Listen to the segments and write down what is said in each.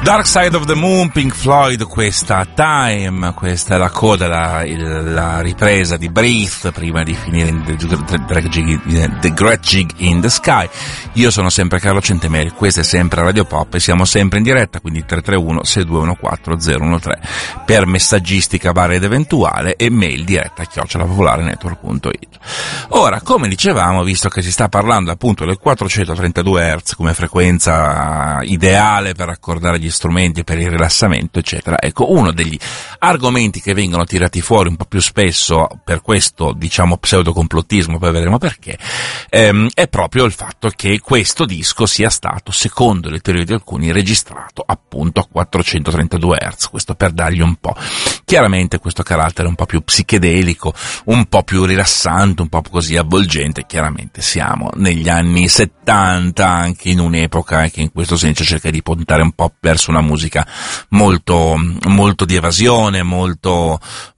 Dark Side of the Moon, Pink Floyd, questa Time, questa è la coda, la ripresa di Breathe prima di finire in The Great Gig in the Sky. Io sono sempre Carlo Centemeri, questa è sempre Radio Pop e siamo sempre in diretta, quindi 331-6214-013 per messaggistica varia ed eventuale e mail diretta @popolarenetwork.it. Ora, come dicevamo, visto che si sta parlando appunto del 432 Hz come frequenza ideale per accordare gli strumenti per il rilassamento, eccetera, ecco, uno degli argomenti che vengono tirati fuori un po' più spesso per questo, diciamo, pseudocomplotismo, poi vedremo perché, è proprio il fatto che questo disco sia stato, secondo le teorie di alcuni, registrato appunto a 432 Hz, questo per dargli un po', chiaramente, questo carattere un po' più psichedelico, un po' più rilassante, un po' così avvolgente. Chiaramente siamo negli anni 70, anche in un'epoca che in questo senso cerca di puntare un po' verso una musica molto, molto di evasione, molto,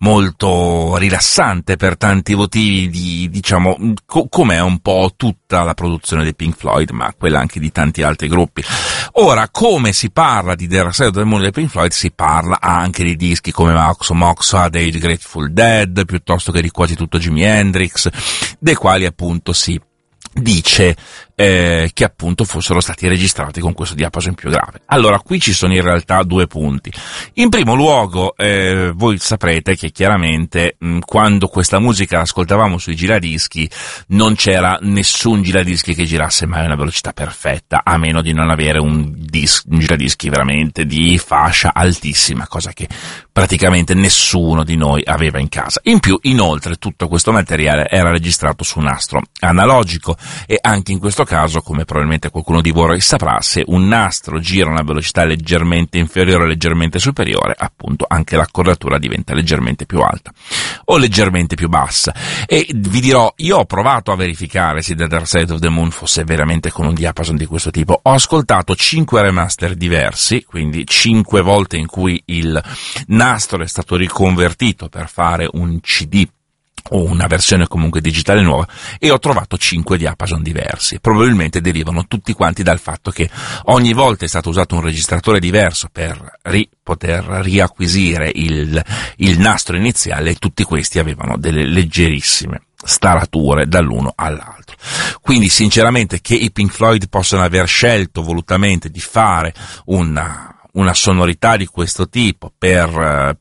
molto rilassante per tanti motivi, diciamo, come è un po' tutta la produzione dei Pink Floyd, ma quella anche di tanti altri gruppi. Ora, come si parla di Dark Side of the Moon dei Pink Floyd, si parla anche di dischi come Moxhad e Grateful Dead, piuttosto che di quasi tutto Jimi Hendrix, dei quali appunto si dice che appunto fossero stati registrati con questo diapason più grave. Allora, qui ci sono in realtà due punti. In primo luogo, voi saprete che chiaramente quando questa musica l'ascoltavamo sui giradischi non c'era nessun giradischi che girasse mai a una velocità perfetta, a meno di non avere un giradischi veramente di fascia altissima, cosa che praticamente nessuno di noi aveva in casa. In più, inoltre, tutto questo materiale era registrato su un nastro analogico e anche in questo caso, come probabilmente qualcuno di voi saprà, se un nastro gira a una velocità leggermente inferiore o leggermente superiore, appunto anche l'accordatura diventa leggermente più alta o leggermente più bassa. E vi dirò, io ho provato a verificare se The Dark Side of the Moon fosse veramente con un diapason di questo tipo. Ho ascoltato 5 remaster diversi, quindi 5 volte in cui il nastro è stato riconvertito per fare un CD o una versione comunque digitale nuova, e ho trovato 5 diapason diversi. Probabilmente derivano tutti quanti dal fatto che ogni volta è stato usato un registratore diverso per poter riacquisire il nastro iniziale, e tutti questi avevano delle leggerissime starature dall'uno all'altro. Quindi sinceramente che i Pink Floyd possano aver scelto volutamente di fare una sonorità di questo tipo per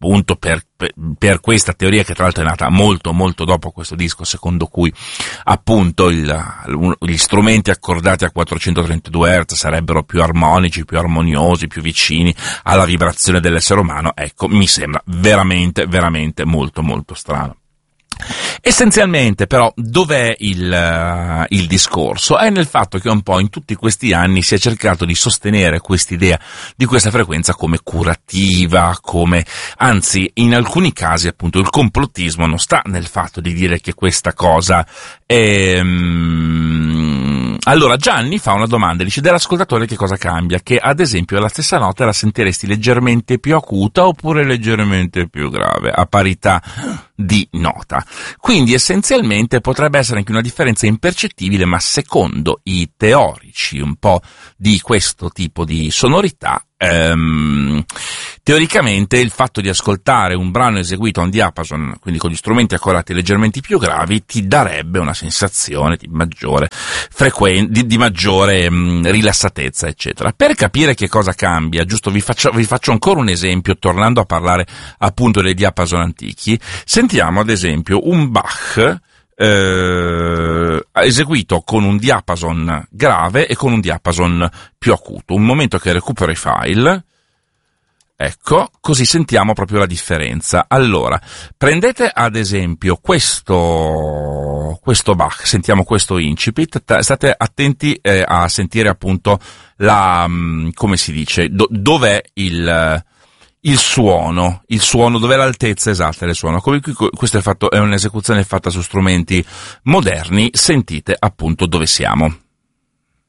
questa teoria, che tra l'altro è nata molto molto dopo questo disco, secondo cui appunto gli strumenti accordati a 432 Hz sarebbero più armonici, più armoniosi, più vicini alla vibrazione dell'essere umano, ecco, mi sembra veramente veramente molto molto strano. Essenzialmente però dov'è il discorso? È nel fatto che un po' in tutti questi anni si è cercato di sostenere quest'idea di questa frequenza come curativa, anzi in alcuni casi appunto il complottismo non sta nel fatto di dire che questa cosa è... Allora Gianni fa una domanda, dice: dell'ascoltatore che cosa cambia? Che ad esempio la stessa nota la sentiresti leggermente più acuta oppure leggermente più grave, a parità di nota. Quindi essenzialmente potrebbe essere anche una differenza impercettibile, ma secondo i teorici un po' di questo tipo di sonorità, teoricamente il fatto di ascoltare un brano eseguito a un diapason, quindi con gli strumenti accordati leggermente più gravi, ti darebbe una sensazione di maggiore di maggiore rilassatezza, eccetera. Per capire che cosa cambia, giusto, vi faccio ancora un esempio, tornando a parlare appunto dei diapason antichi. Sentiamo ad esempio un Bach eseguito con un diapason grave e con un diapason più acuto. Un momento che recupero i file, ecco, così sentiamo proprio la differenza. Allora, prendete ad esempio questo Bach, sentiamo questo incipit, state attenti a sentire appunto come si dice, dov'è il suono, dov'è l'altezza esatta del suono. Come qui questo è un'esecuzione fatta su strumenti moderni, sentite appunto dove siamo.